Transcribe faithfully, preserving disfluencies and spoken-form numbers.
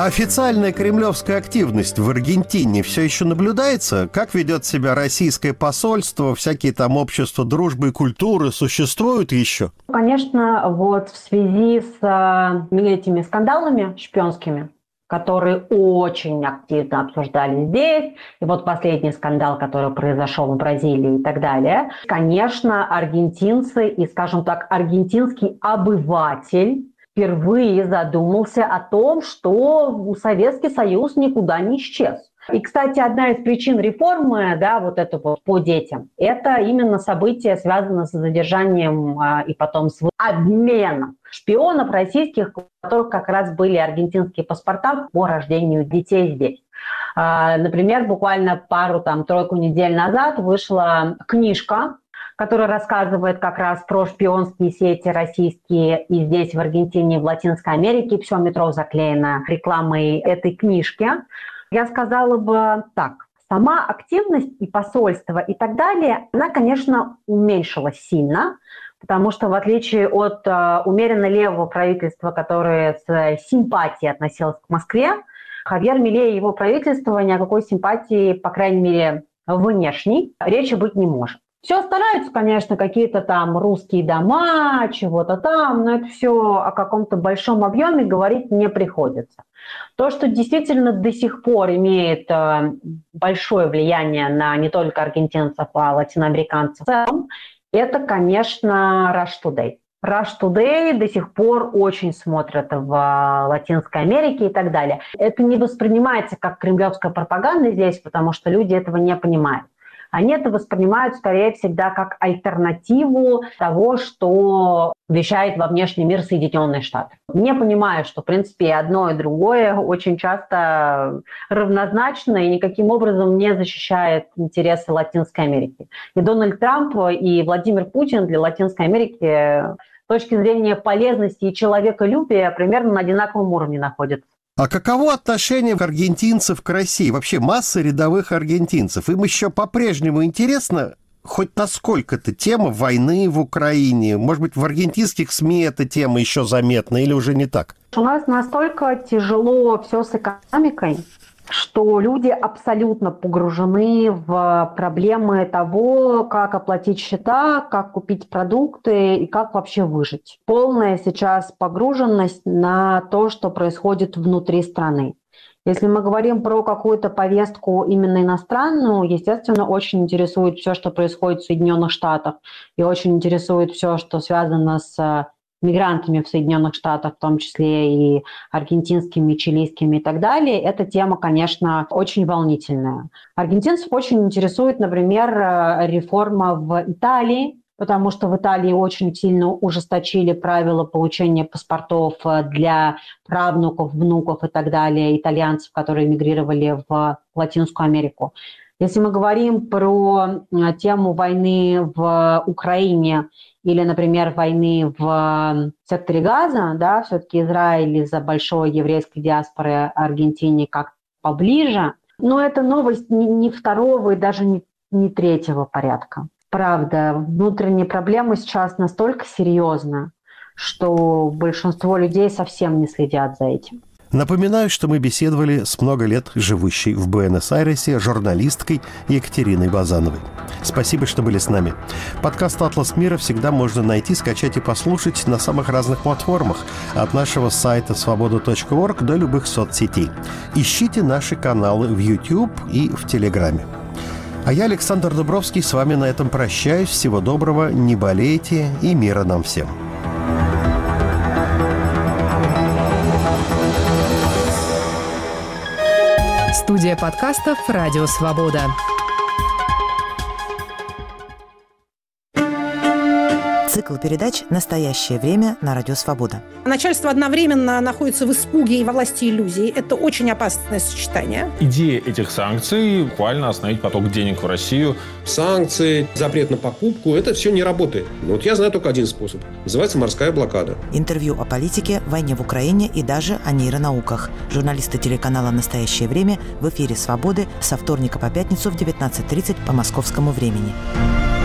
А официальная кремлевская активность в Аргентине все еще наблюдается? Как ведет себя российское посольство, всякие там общества дружбы и культуры существуют еще? Конечно, вот в связи с этими скандалами шпионскими, которые очень активно обсуждались здесь, и вот последний скандал, который произошел в Бразилии и так далее, конечно, аргентинцы и, скажем так, аргентинский обыватель впервые задумался о том, что Советский Союз никуда не исчез. И, кстати, одна из причин реформы, да, вот это вот по детям, это именно события, связанные с задержанием а, и потом с обменом шпионов российских, у которых как раз были аргентинские паспорта по рождению детей здесь. А, например, буквально пару, там, тройку недель назад вышла книжка, который рассказывает как раз про шпионские сети российские и здесь, в Аргентине, в Латинской Америке. Все метро заклеено рекламой этой книжки. Я сказала бы так. Сама активность и посольство и так далее, она, конечно, уменьшилась сильно, потому что в отличие от uh, умеренно левого правительства, которое с симпатией относилось к Москве, Хавьер Милей и его правительство ни о какой симпатии, по крайней мере, внешней, речи быть не может. Все стараются, конечно, какие-то там русские дома, чего-то там, но это все о каком-то большом объеме говорить не приходится. То, что действительно до сих пор имеет э, большое влияние на не только аргентинцев, а латиноамериканцев в целом, это, конечно, Russia Today. Russia Today до сих пор очень смотрят в Латинской Америке и так далее. Это не воспринимается как кремлевская пропаганда здесь, потому что люди этого не понимают. Они это воспринимают, скорее, всегда как альтернативу того, что вещает во внешний мир Соединенные Штаты. Не понимаю, что, в принципе, одно и другое очень часто равнозначно и никаким образом не защищает интересы Латинской Америки. И Дональд Трамп, и Владимир Путин для Латинской Америки с точки зрения полезности и человеколюбия примерно на одинаковом уровне находятся. А каково отношение аргентинцев к России? Вообще масса рядовых аргентинцев. Им еще по-прежнему интересно хоть насколько-то тема войны в Украине? Может быть, в аргентинских СМИ эта тема еще заметна или уже не так? У нас настолько тяжело все с экономикой, что люди абсолютно погружены в проблемы того, как оплатить счета, как купить продукты и как вообще выжить. Полная сейчас погруженность на то, что происходит внутри страны. Если мы говорим про какую-то повестку именно иностранную, естественно, очень интересует все, что происходит в Соединенных Штатах, и очень интересует все, что связано с мигрантами в Соединенных Штатах, в том числе и аргентинскими, чилийскими и так далее. Эта тема, конечно, очень волнительная. Аргентинцев очень интересует, например, реформа в Италии, потому что в Италии очень сильно ужесточили правила получения паспортов для правнуков, внуков и так далее, итальянцев, которые мигрировали в Латинскую Америку. Если мы говорим про тему войны в Украине или, например, войны в секторе Газа, да, все-таки Израиль из-за большой еврейской диаспоры Аргентине как поближе, но это новость не, не второго и даже не, не третьего порядка. Правда, внутренние проблемы сейчас настолько серьезны, что большинство людей совсем не следят за этим. Напоминаю, что мы беседовали с много лет живущей в Буэнос-Айресе журналисткой Екатериной Базановой. Спасибо, что были с нами. Подкаст «Атлас мира» всегда можно найти, скачать и послушать на самых разных платформах, от нашего сайта свобода точка орг до любых соцсетей. Ищите наши каналы в YouTube и в Телеграме. А я, Александр Дубровский, с вами на этом прощаюсь. Всего доброго, не болейте и мира нам всем. Студия подкастов «Радио Свобода». Цикл передач «Настоящее время» на Радио Свобода. Начальство одновременно находится в испуге и во власти иллюзий. Это очень опасное сочетание. Идея этих санкций – буквально остановить поток денег в Россию. Санкции, запрет на покупку – это все не работает. Но вот я знаю только один способ. Называется морская блокада. Интервью о политике, войне в Украине и даже о нейронауках. Журналисты телеканала «Настоящее время» в эфире «Свободы» со вторника по пятницу в девятнадцать тридцать по московскому времени.